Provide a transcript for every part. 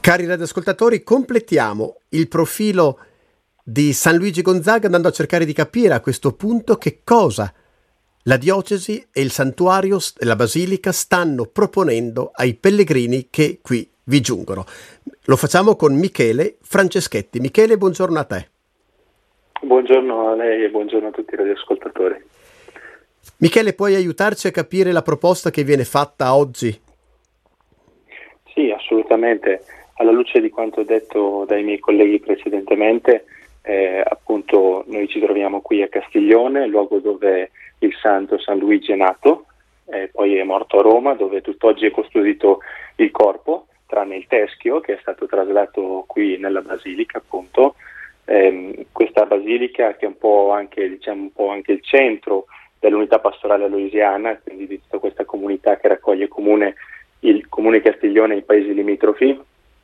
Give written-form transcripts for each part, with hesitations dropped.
Cari radioascoltatori, completiamo il profilo di San Luigi Gonzaga andando a cercare di capire a questo punto che cosa la diocesi e il santuario e la basilica stanno proponendo ai pellegrini che qui vi giungono. Lo facciamo con Michele Franceschetti. Michele, buongiorno a te. Buongiorno a lei e buongiorno a tutti i radioascoltatori. Michele, puoi aiutarci a capire la proposta che viene fatta oggi? Sì, assolutamente. Alla luce di quanto detto dai miei colleghi precedentemente, appunto noi ci troviamo qui a Castiglione, luogo dove il santo San Luigi è nato, poi è morto a Roma, dove tutt'oggi è custodito il corpo, tranne il teschio che è stato traslato qui nella basilica, appunto. Questa basilica che è un po' anche il centro dell'unità pastorale aloisiana, quindi di tutta questa comunità che raccoglie il comune Castiglione e i paesi limitrofi.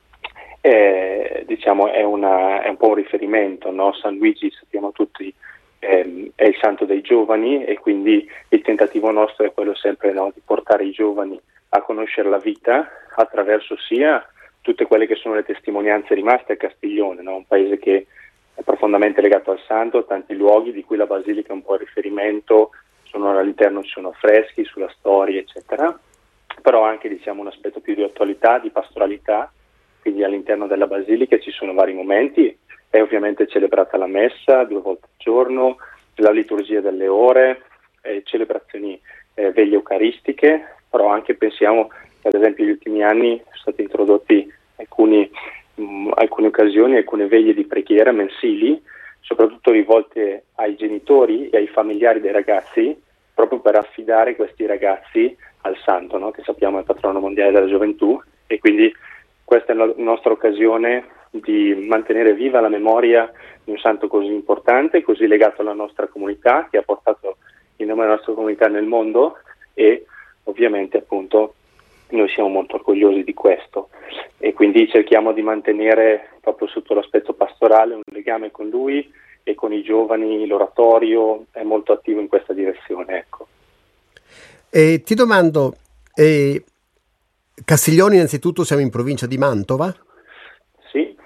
È un po' un riferimento, no? San Luigi, sappiamo tutti, è il santo dei giovani, e quindi il tentativo nostro è quello sempre, no, di portare i giovani a conoscere la vita attraverso sia tutte quelle che sono le testimonianze rimaste a Castiglione, no? Un paese che è profondamente legato al santo, tanti luoghi di cui la basilica è un po' il riferimento, all'interno ci sono affreschi sulla storia, eccetera, però anche un aspetto più di attualità, di pastoralità. Quindi all'interno della basilica ci sono vari momenti, è ovviamente celebrata la messa 2 volte al giorno, la liturgia delle ore, celebrazioni veglie eucaristiche, però anche pensiamo che ad esempio negli ultimi anni sono stati introdotti alcune occasioni, alcune veglie di preghiera mensili, soprattutto rivolte ai genitori e ai familiari dei ragazzi, proprio per affidare questi ragazzi al santo, no? Che sappiamo è il patrono mondiale della gioventù, e quindi questa è la nostra occasione di mantenere viva la memoria di un santo così importante, così legato alla nostra comunità, che ha portato il nome della nostra comunità nel mondo, e ovviamente appunto noi siamo molto orgogliosi di questo, e quindi cerchiamo di mantenere proprio sotto l'aspetto pastorale un legame con lui e con i giovani. L'oratorio è molto attivo in questa direzione, ecco. Ti domando, Castiglione innanzitutto siamo in provincia di Mantova? Sì.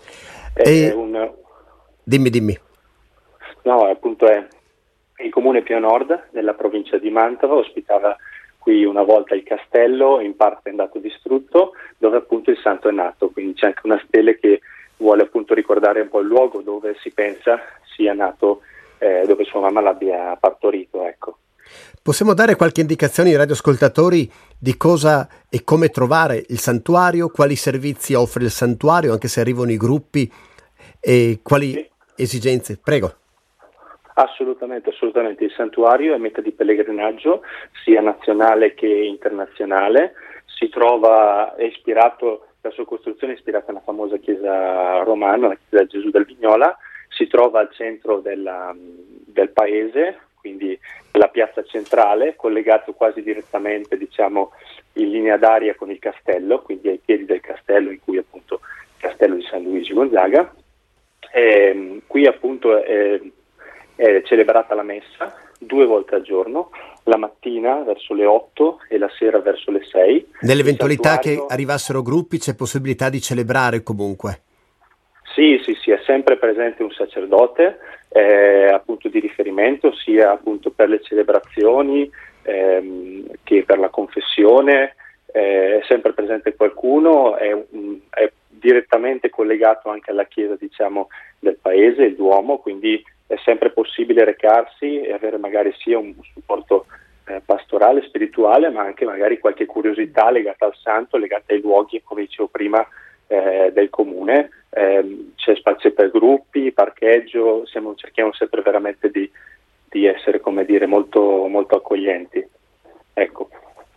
Dimmi. No, appunto è il comune più a nord della provincia di Mantova, ospitava qui una volta il castello, in parte è andato distrutto, dove appunto il santo è nato, quindi c'è anche una stele che vuole appunto ricordare un po' il luogo dove si pensa sia nato, dove sua mamma l'abbia partorito, ecco. Possiamo dare qualche indicazione ai radioascoltatori di cosa e come trovare il santuario, quali servizi offre il santuario, anche se arrivano i gruppi, e quali esigenze? Prego. Assolutamente. Il santuario è meta di pellegrinaggio sia nazionale che internazionale. La sua costruzione è ispirata alla famosa chiesa romana, la chiesa Gesù del Vignola. Si trova al centro del paese, quindi la piazza centrale, collegato quasi direttamente, in linea d'aria con il castello, quindi ai piedi del castello, in cui appunto il castello di San Luigi Gonzaga. Qui appunto è celebrata la messa 2 volte al giorno, la mattina verso le 8 e la sera verso le 6. Nell'eventualità che arrivassero gruppi, c'è possibilità di celebrare comunque? Sì, è sempre presente un sacerdote appunto di riferimento, sia appunto per le celebrazioni che per la confessione. È sempre presente qualcuno, è direttamente collegato anche alla chiesa del paese, il Duomo, quindi è sempre possibile recarsi e avere magari sia un supporto pastorale, spirituale, ma anche magari qualche curiosità legata al santo, legata ai luoghi, come dicevo prima, del comune. C'è spazio per gruppi, parcheggio, cerchiamo sempre veramente di essere, molto, molto accoglienti. Ecco.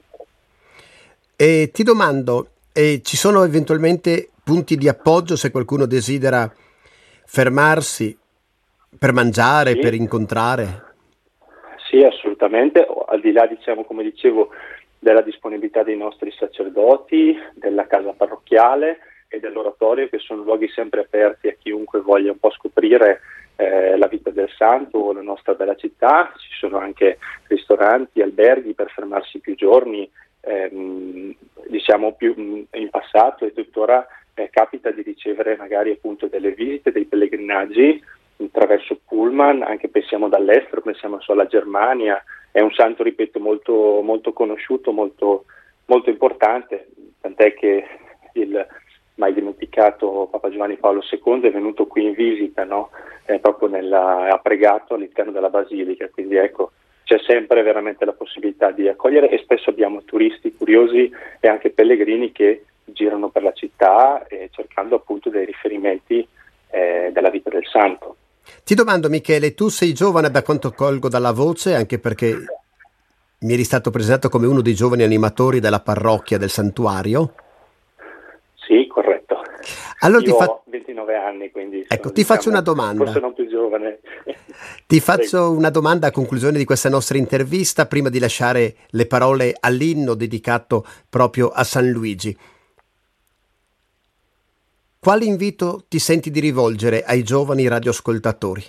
E ti domando, ci sono eventualmente punti di appoggio se qualcuno desidera fermarsi per mangiare, Sì. per incontrare? Sì, assolutamente, al di là, come dicevo, della disponibilità dei nostri sacerdoti, della casa parrocchiale e dell'oratorio, che sono luoghi sempre aperti a chiunque voglia un po' scoprire la vita del santo o la nostra bella città. Ci sono anche ristoranti, alberghi per fermarsi più giorni, più in passato e tuttora capita di ricevere magari appunto delle visite, dei pellegrinaggi attraverso pullman, anche pensiamo dall'estero, pensiamo solo alla Germania. È un santo, ripeto, molto, molto conosciuto, molto, molto importante, tant'è che il mai dimenticato Papa Giovanni Paolo II è venuto qui in visita, no? Proprio ha pregato all'interno della basilica, quindi ecco, c'è sempre veramente la possibilità di accogliere, e spesso abbiamo turisti curiosi e anche pellegrini che girano per la città cercando appunto dei riferimenti della vita del santo. Ti domando, Michele, tu sei giovane da quanto colgo dalla voce, anche perché mi eri stato presentato come uno dei giovani animatori della parrocchia del santuario? Sì, corretto. Allora io ho 29 anni, quindi ecco, ti faccio una domanda. Forse non più giovane. Ti faccio una domanda a conclusione di questa nostra intervista, prima di lasciare le parole all'inno dedicato proprio a San Luigi. Quale invito ti senti di rivolgere ai giovani radioascoltatori?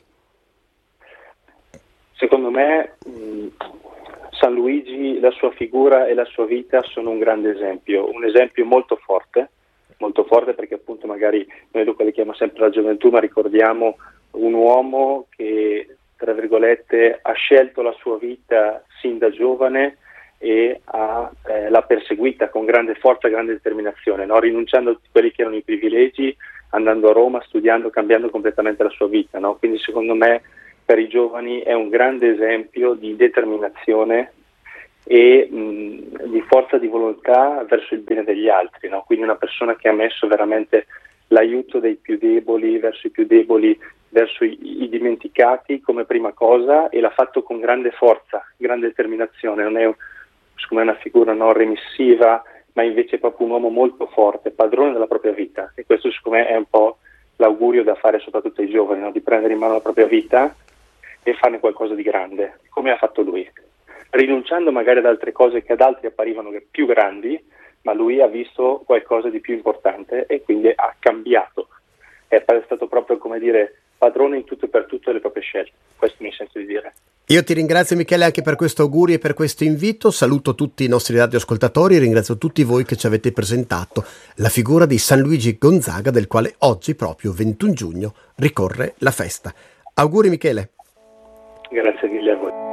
Secondo me San Luigi, la sua figura e la sua vita sono un grande esempio, un esempio molto forte perché appunto magari noi lo chiamiamo sempre la gioventù, ma ricordiamo un uomo che, tra virgolette, ha scelto la sua vita sin da giovane e l'ha perseguita con grande forza, grande determinazione, no? Rinunciando a tutti quelli che erano i privilegi, andando a Roma, studiando, cambiando completamente la sua vita, no? Quindi secondo me per i giovani è un grande esempio di determinazione e di forza di volontà verso il bene degli altri, no? Quindi una persona che ha messo veramente l'aiuto dei più deboli, verso i più deboli, verso i dimenticati come prima cosa, e l'ha fatto con grande forza, grande determinazione. Non è una figura non remissiva, ma invece è proprio un uomo molto forte, padrone della propria vita, e questo secondo me è un po' l'augurio da fare soprattutto ai giovani, no? Di prendere in mano la propria vita e farne qualcosa di grande, come ha fatto lui, rinunciando magari ad altre cose che ad altri apparivano più grandi, ma lui ha visto qualcosa di più importante e quindi ha cambiato. È stato proprio, come dire, padrone in tutto e per tutto delle proprie scelte. Questo mi sento di dire. Io ti ringrazio, Michele, anche per questo augurio e per questo invito. Saluto tutti i nostri radioascoltatori e ringrazio tutti voi che ci avete presentato la figura di San Luigi Gonzaga, del quale oggi, proprio 21 giugno, ricorre la festa. Auguri, Michele. Grazie mille a voi.